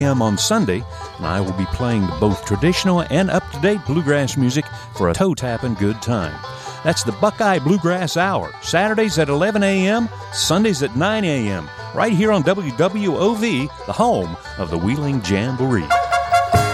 p.m. on Sunday, and I will be playing both traditional and up-to-date bluegrass music for a toe-tapping good time. That's the Buckeye Bluegrass Hour, Saturdays at 11 a.m., Sundays at 9 a.m., right here on WWOV, the home of the Wheeling Jamboree.